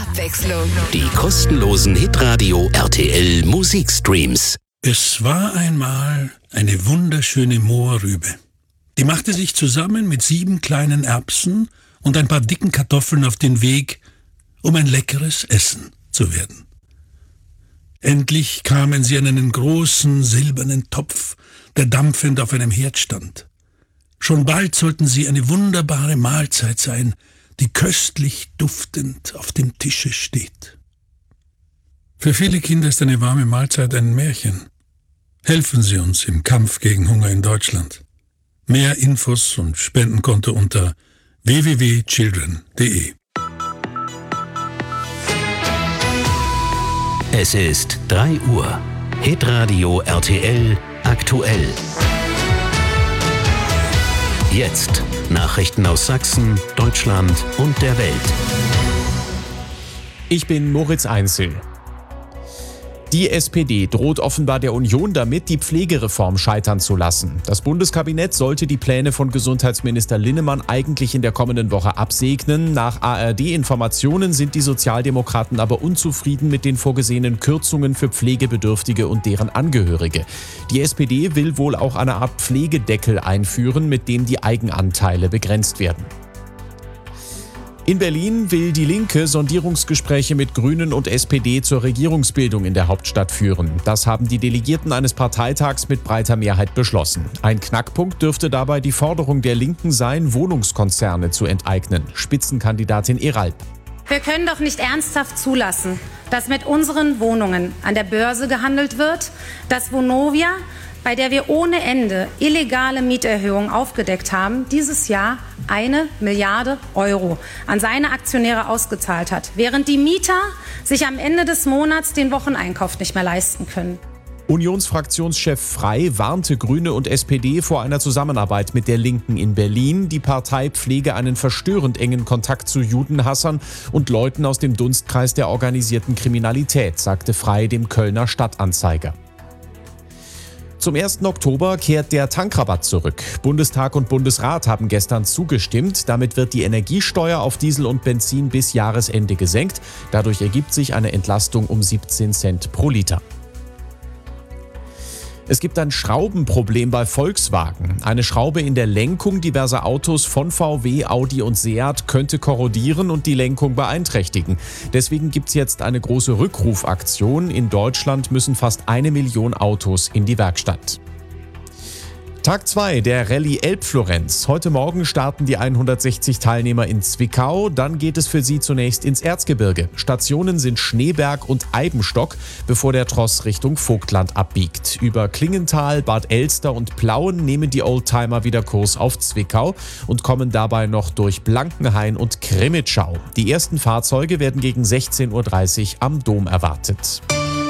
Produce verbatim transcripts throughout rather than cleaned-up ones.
Abwechslung. Die kostenlosen Hitradio R T L Musikstreams. Es war einmal eine wunderschöne Mohrrübe. Die machte sich zusammen mit sieben kleinen Erbsen und ein paar dicken Kartoffeln auf den Weg, um ein leckeres Essen zu werden. Endlich kamen sie an einen großen silbernen Topf, der dampfend auf einem Herd stand. Schon bald sollten sie eine wunderbare Mahlzeit sein, die köstlich duftend auf dem Tische steht. Für viele Kinder ist eine warme Mahlzeit ein Märchen. Helfen Sie uns im Kampf gegen Hunger in Deutschland. Mehr Infos und Spendenkonto unter w w w punkt children punkt d e. Es ist drei Uhr. Hitradio R T L aktuell. Jetzt Nachrichten aus Sachsen, Deutschland und der Welt. Ich bin Moritz Einzel. Die S P D droht offenbar der Union damit, die Pflegereform scheitern zu lassen. Das Bundeskabinett sollte die Pläne von Gesundheitsminister Linnemann eigentlich in der kommenden Woche absegnen. Nach A R D-Informationen sind die Sozialdemokraten aber unzufrieden mit den vorgesehenen Kürzungen für Pflegebedürftige und deren Angehörige. Die S P D will wohl auch eine Art Pflegedeckel einführen, mit dem die Eigenanteile begrenzt werden. In Berlin will die Linke Sondierungsgespräche mit Grünen und S P D zur Regierungsbildung in der Hauptstadt führen. Das haben die Delegierten eines Parteitags mit breiter Mehrheit beschlossen. Ein Knackpunkt dürfte dabei die Forderung der Linken sein, Wohnungskonzerne zu enteignen. Spitzenkandidatin Eralp. Wir können doch nicht ernsthaft zulassen, dass mit unseren Wohnungen an der Börse gehandelt wird, dass Vonovia, bei der wir ohne Ende illegale Mieterhöhungen aufgedeckt haben, dieses Jahr eine Milliarde Euro an seine Aktionäre ausgezahlt hat, während die Mieter sich am Ende des Monats den Wocheneinkauf nicht mehr leisten können. Unionsfraktionschef Frey warnte Grüne und S P D vor einer Zusammenarbeit mit der Linken in Berlin. Die Partei pflege einen verstörend engen Kontakt zu Judenhassern und Leuten aus dem Dunstkreis der organisierten Kriminalität, sagte Frey dem Kölner Stadtanzeiger. Zum ersten Oktober kehrt der Tankrabatt zurück. Bundestag und Bundesrat haben gestern zugestimmt. Damit wird die Energiesteuer auf Diesel und Benzin bis Jahresende gesenkt. Dadurch ergibt sich eine Entlastung um siebzehn Cent pro Liter. Es gibt ein Schraubenproblem bei Volkswagen. Eine Schraube in der Lenkung diverser Autos von V W, Audi und Seat könnte korrodieren und die Lenkung beeinträchtigen. Deswegen gibt es jetzt eine große Rückrufaktion. In Deutschland müssen fast eine Million Autos in die Werkstatt. Tag zwei der Rallye Elbflorenz. Heute Morgen starten die hundertsechzig Teilnehmer in Zwickau. Dann geht es für sie zunächst ins Erzgebirge. Stationen sind Schneeberg und Eibenstock, bevor der Tross Richtung Vogtland abbiegt. Über Klingenthal, Bad Elster und Plauen nehmen die Oldtimer wieder Kurs auf Zwickau und kommen dabei noch durch Blankenhain und Krimitschau. Die ersten Fahrzeuge werden gegen sechzehn Uhr dreißig am Dom erwartet.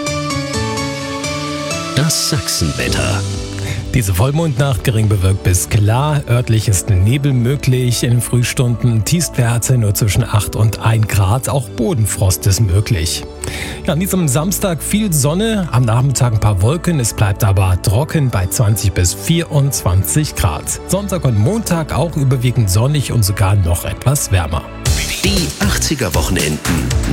Das Sachsenwetter. Diese Vollmondnacht gering bewölkt bis klar. Örtlich ist Nebel möglich in den Frühstunden. Tiefstwerte nur zwischen acht und ein Grad. Auch Bodenfrost ist möglich. Ja, an diesem Samstag viel Sonne, am Nachmittag ein paar Wolken. Es bleibt aber trocken bei zwanzig bis vierundzwanzig Grad. Sonntag und Montag auch überwiegend sonnig und sogar noch etwas wärmer. Die achtziger Wochenenden.